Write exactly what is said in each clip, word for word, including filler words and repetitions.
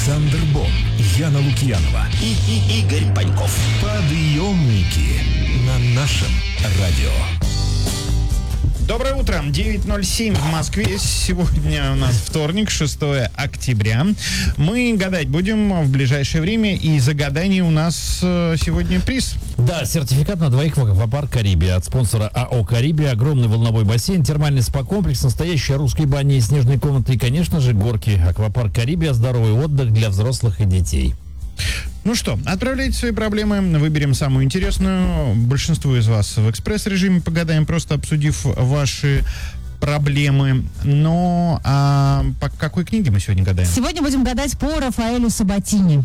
Александр Бон, Яна Лукьянова и, и Игорь Паньков. Подъемники на нашем радио. Доброе утро. девять ноль семь в Москве. Сегодня у нас вторник, шестое октября. Мы гадать будем в ближайшее время. И за гадание у нас сегодня приз. Да, сертификат на двоих в аквапарк «Карибия» от спонсора АО «Карибия». Огромный волновой бассейн, термальный спа-комплекс, настоящая русская баня и снежные комнаты. И, конечно же, горки. Аквапарк «Карибия» — здоровый отдых для взрослых и детей. Ну что, отправляйте свои проблемы, выберем самую интересную. Большинство из вас в экспресс-режиме погадаем, просто обсудив ваши проблемы. Но а по какой книге мы сегодня гадаем? Сегодня будем гадать по Рафаэлю Сабатини.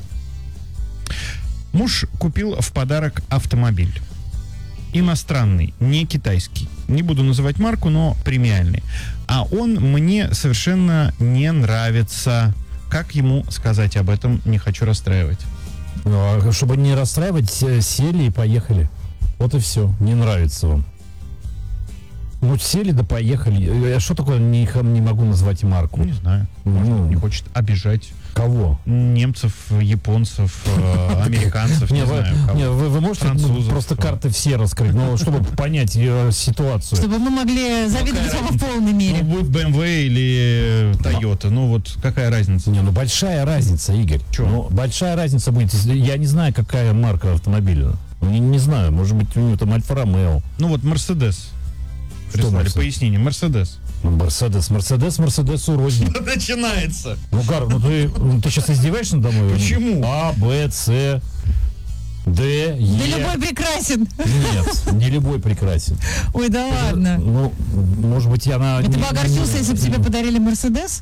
Муж купил в подарок автомобиль. Иностранный, не китайский. Не буду называть марку, но премиальный. А он мне совершенно не нравится. Как ему сказать об этом, не хочу расстраивать. Ну, а чтобы не расстраивать, сели и поехали. Вот и все. Не нравится вам. Ну, сели да поехали. А что такое, не, не могу назвать марку? Не знаю. Может, ну, не хочет обижать. Кого? Немцев, японцев, американцев, не знаю. Не, вы, вы можете просто карты все раскрыть, но чтобы понять ситуацию. Чтобы мы могли завидовать вам в полной мере. Ну, будет бэ эм вэ или Toyota, ну вот какая разница? Не, ну большая разница, Игорь. Чё? Ну, большая разница будет. Я не знаю, какая марка автомобиля. Не, не знаю, может быть, у него там Альфа-Ромео. Ну вот Мерседес. Прислали пояснение. Мерседес. Мерседес, Мерседес, Мерседес рознь. Начинается. Ну, Гар, ну ты, ну, ты сейчас издеваешься надо мной? Почему? А, Б, С, Д, Е. Да любой прекрасен. Нет, не любой прекрасен. Ой, да ладно. Ну, может быть, я на... Ты бы огорчился, если бы тебе подарили Мерседес?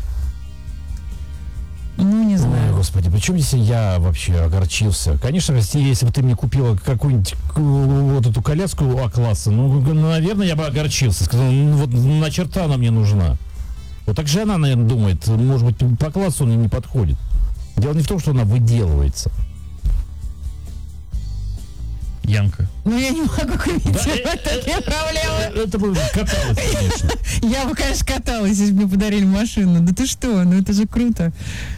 Ну, не знаю. Ой, господи, причем если я вообще огорчился? Конечно, если, если бы ты мне купила какую-нибудь вот эту коляску А-класса, ну, наверное, я бы огорчился. Сказал, ну, вот на черта она мне нужна. Вот так же она, наверное, думает, может быть, по классу он ей не подходит. Дело не в том, что она выделывается. Янка. Ну, я не могу комментировать такие проблемы. Это бы каталось, конечно. Я бы, конечно, каталась, если бы мне подарили машину. Да ты что? Ну, это же круто.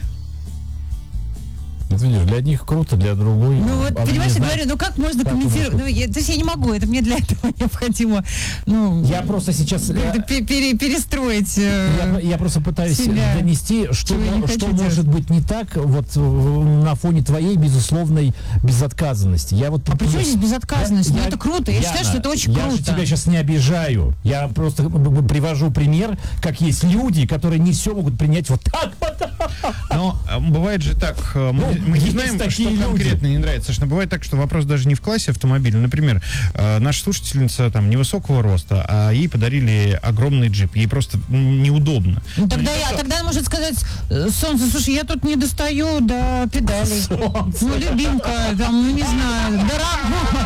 Видишь, для одних круто, для другой... Ну вот, понимаешь, я говорю, ну как можно как комментировать? Ну, я, то есть я не могу, это мне для этого необходимо, ну... Я просто сейчас... Пере, перестроить э, я, я просто пытаюсь себя, донести, что, что может делать. быть не так вот на фоне твоей безусловной безотказанности. Я вот, а при чем здесь безотказанность? Я, ну это круто, я Яна, считаю, что это очень я круто. Я тебя сейчас не обижаю. Я просто привожу пример, как есть люди, которые не все могут принять вот так вот. Но бывает же так, мы, ну, мы не знаем, что люди. конкретно не нравится. Совершенно бывает так, что вопрос даже не в классе автомобиля. Например, наша слушательница там невысокого роста, а ей подарили огромный джип. Ей просто неудобно. Ну, тогда, ну, я, тогда она может сказать: солнце, слушай, я тут не достаю до педалей. Солнце. Ну, любимка, там, ну не знаю, дорогой.